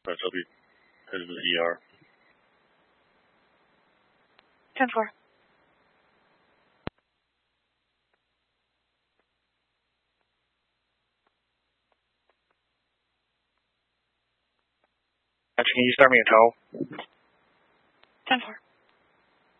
I'll be headed to the ER. 10-4. Can you start me a tow? 10-4.